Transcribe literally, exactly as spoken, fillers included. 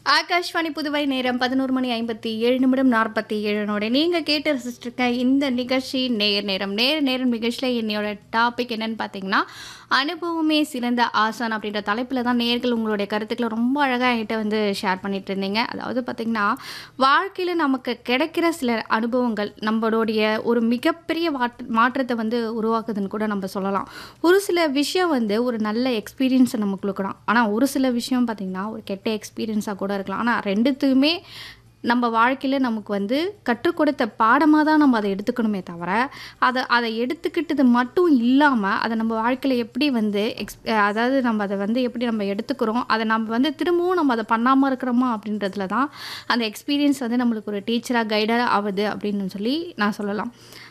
ஆகாஷ்வாணி புதுவை நேரம் பதினொரு மணி ஐம்பத்தி ஏழு நிமிடம் நாற்பத்தி ஏழு நொடி. நீங்க கேட்டு ரசிச்சிருக்க இந்த நிகழ்ச்சி நேர் நேரம். நேர் நேரம் நிகழ்ச்சியில் என்னோட டாபிக் என்னன்னு பார்த்தீங்கன்னா, அனுபவமே சிறந்த ஆசான் அப்படின்ற தலைப்பில் தான் நேர்கள் உங்களுடைய கருத்துக்களை ரொம்ப அழகாக என்கிட்ட வந்து ஷேர் பண்ணிட்டு இருந்தீங்க. அதாவது பார்த்தீங்கன்னா, வாழ்க்கையில் நமக்கு கிடைக்கிற சில அனுபவங்கள் நம்மளுடைய ஒரு மிகப்பெரிய வாட் மாற்றத்தை வந்து உருவாக்குதுன்னு கூட நம்ம சொல்லலாம். ஒரு சில விஷயம் வந்து ஒரு நல்ல எக்ஸ்பீரியன்ஸை நம்ம கொடுக்கலாம். ஆனால் ஒரு சில விஷயம் பார்த்தீங்கன்னா, ஒரு கெட்ட எக்ஸ்பீரியன்ஸாக கூட இருக்கலாம். ஆனால் ரெண்டுத்துக்குமே நம்ம வாழ்க்கையில் நமக்கு வந்து கற்றுக் கொடுத்த பாடமாக தான் நம்ம அதை எடுத்துக்கணுமே தவிர, அதை அதை எடுத்துக்கிட்டது மட்டும் இல்லாமல் அதை நம்ம வாழ்க்கையில் எப்படி வந்து எக்ஸ் அதாவது நம்ம அதை வந்து எப்படி நம்ம எடுத்துக்கிறோம், அதை நம்ம வந்து திரும்பவும் நம்ம அதை பண்ணாமல் இருக்கிறோமா அப்படின்றதுல தான் அந்த எக்ஸ்பீரியன்ஸ் வந்து நம்மளுக்கு ஒரு டீச்சராக கைடாக ஆகுது அப்படின்னு சொல்லி நான் சொல்லலாம்.